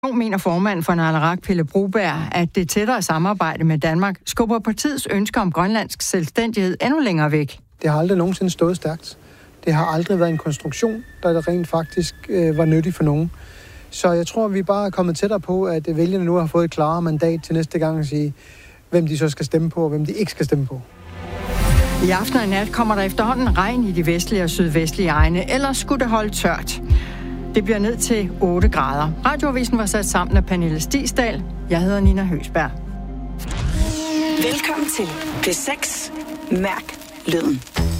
Nu mener formanden for Naleraq, Pelle Broberg, at det tættere samarbejde med Danmark skubber partiets ønske om grønlandsk selvstændighed endnu længere væk. Det har aldrig nogensinde stået stærkt. Det har aldrig været en konstruktion, der rent faktisk var nyttig for nogen. Så jeg tror, vi bare er kommet tættere på, at vælgerne nu har fået et klarere mandat til næste gang at sige, hvem de så skal stemme på, og hvem de ikke skal stemme på. I aften og i nat kommer der efterhånden regn i de vestlige og sydvestlige egne, ellers skulle det holde tørt. Det bliver ned til 8 grader. Radioavisen var sat sammen af Pernille Stigsdal. Jeg hedder Nina Høgsberg. Velkommen til P6. Mærk lyden.